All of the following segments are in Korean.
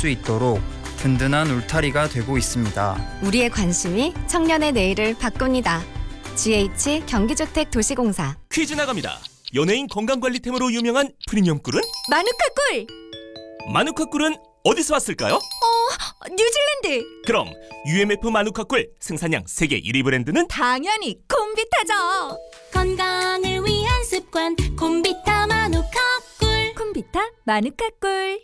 수 있도록 든든한 울타리가 되고 있습니다. 우리의 관심이 청년의 내일을 바꿉니다. GH 경기주택도시공사. 퀴즈 나갑니다. 연예인 건강관리템으로 유명한 프리미엄 꿀은? 마누카 꿀! 마누카 꿀은 어디서 왔을까요? 뉴질랜드! 그럼 UMF 마누카 꿀 생산량 세계 1위 브랜드는? 당연히 콤비타죠! 건강을 위한 습관 콤비타 마누카 꿀. 콤비타 마누카 꿀.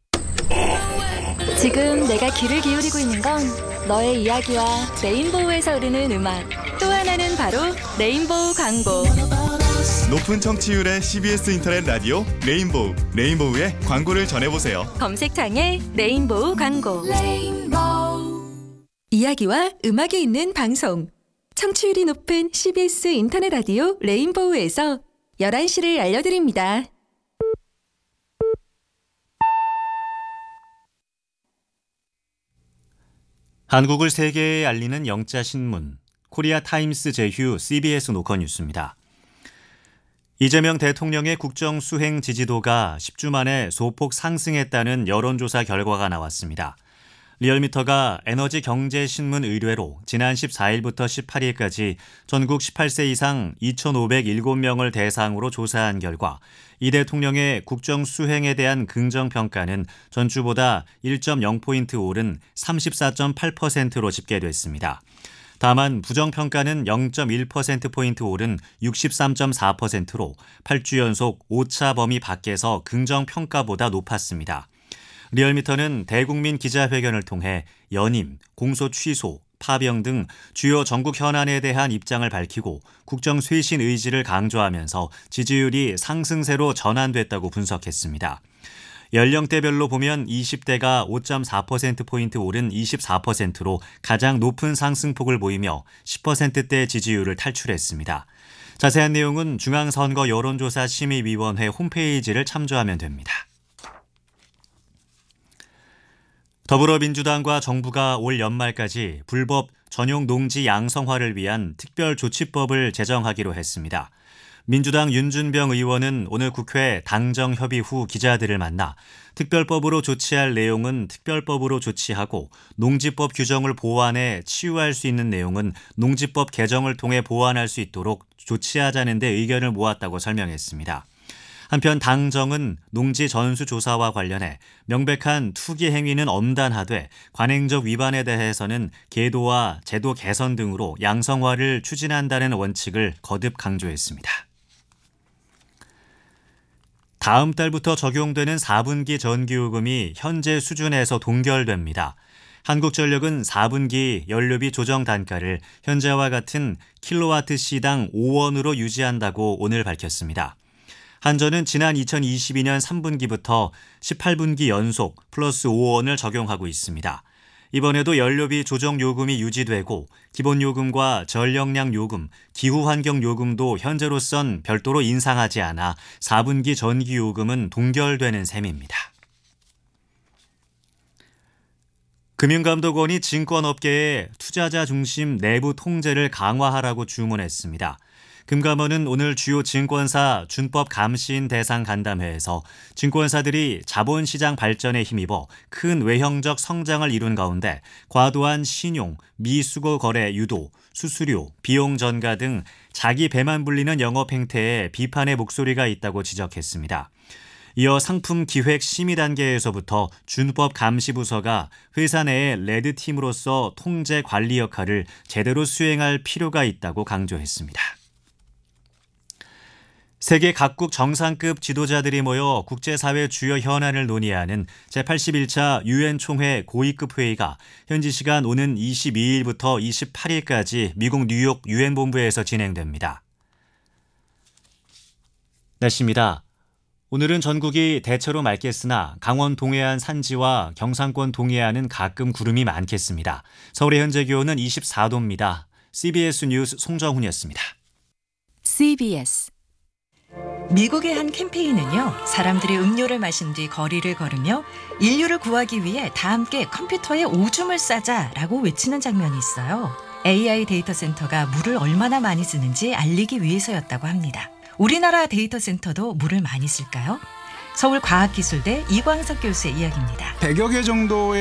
지금 내가 귀를 기울이고 있는 건 너의 이야기와 레인보우에서 흐르는 음악. 또 하나는 바로 레인보우 광고. 높은 청취율의 CBS 인터넷 라디오 레인보우. 레인보우의 광고를 전해보세요. 검색창에 레인보우 광고. 이야기와 음악이 있는 방송. 청취율이 높은 CBS 인터넷 라디오 레인보우에서 11시를 알려드립니다. 한국을 세계에 알리는 영자신문 코리아 타임스 제휴 CBS 노컷 뉴스입니다. 이재명 대통령의 국정 수행 지지도가 10주 만에 소폭 상승했다는 여론조사 결과가 나왔습니다. 리얼미터가 에너지경제신문 의뢰로 지난 14일부터 18일까지 전국 18세 이상 2,507명을 대상으로 조사한 결과 이 대통령의 국정 수행에 대한 긍정평가는 전주보다 1.0포인트 오른 34.8%로 집계됐습니다. 다만 부정평가는 0.1%포인트 오른 63.4%로 8주 연속 오차 범위 밖에서 긍정평가보다 높았습니다. 리얼미터는 대국민 기자회견을 통해 연임, 공소 취소, 파병 등 주요 전국 현안에 대한 입장을 밝히고 국정 쇄신 의지를 강조하면서 지지율이 상승세로 전환됐다고 분석했습니다. 연령대별로 보면 20대가 5.4%포인트 오른 24%로 가장 높은 상승폭을 보이며 10%대 지지율을 탈출했습니다. 자세한 내용은 중앙선거 여론조사 심의위원회 홈페이지를 참조하면 됩니다. 더불어민주당과 정부가 올 연말까지 불법 전용 농지 양성화를 위한 특별조치법을 제정하기로 했습니다. 민주당 윤준병 의원은 오늘 국회 당정협의 후 기자들을 만나 특별법으로 조치할 내용은 특별법으로 조치하고 농지법 규정을 보완해 치유할 수 있는 내용은 농지법 개정을 통해 보완할 수 있도록 조치하자는 데 의견을 모았다고 설명했습니다. 한편 당정은 농지 전수 조사와 관련해 명백한 투기 행위는 엄단하되 관행적 위반에 대해서는 계도와 제도 개선 등으로 양성화를 추진한다는 원칙을 거듭 강조했습니다. 다음 달부터 적용되는 4분기 전기요금이 현재 수준에서 동결됩니다. 한국전력은 4분기 연료비 조정 단가를 현재와 같은 킬로와트시당 5원으로 유지한다고 오늘 밝혔습니다. 한전은 지난 2022년 3분기부터 18분기 연속 플러스 5원을 적용하고 있습니다. 이번에도 연료비 조정 요금이 유지되고 기본요금과 전력량 요금, 기후환경 요금도 현재로선 별도로 인상하지 않아 4분기 전기요금은 동결되는 셈입니다. 금융감독원이 증권업계에 투자자 중심 내부 통제를 강화하라고 주문했습니다. 금감원은 오늘 주요 증권사 준법 감시인 대상 간담회에서 증권사들이 자본시장 발전에 힘입어 큰 외형적 성장을 이룬 가운데 과도한 신용, 미수거 거래 유도, 수수료, 비용 전가 등 자기 배만 불리는 영업 행태에 비판의 목소리가 있다고 지적했습니다. 이어 상품 기획 심의 단계에서부터 준법 감시 부서가 회사 내의 레드팀으로서 통제 관리 역할을 제대로 수행할 필요가 있다고 강조했습니다. 세계 각국 정상급 지도자들이 모여 국제사회 주요 현안을 논의하는 제81차 유엔 총회 고위급 회의가 현지 시간 오는 22일부터 28일까지 미국 뉴욕 유엔 본부에서 진행됩니다. 날씨입니다. 오늘은 전국이 대체로 맑겠으나 강원 동해안 산지와 경상권 동해안은 가끔 구름이 많겠습니다. 서울의 현재 기온은 24도입니다. CBS 뉴스 송정훈이었습니다. CBS 미국의 한 캠페인은요, 사람들이 음료를 마신 뒤 거리를 걸으며 인류를 구하기 위해 다 함께 컴퓨터에 오줌을 싸자라고 외치는 장면이 있어요. AI 데이터 센터가 물을 얼마나 많이 쓰는지 알리기 위해서였다고 합니다. 우리나라 데이터 센터도 물을 많이 쓸까요? 서울과학기술대 이광석 교수의 이야기입니다. 100여 개 정도의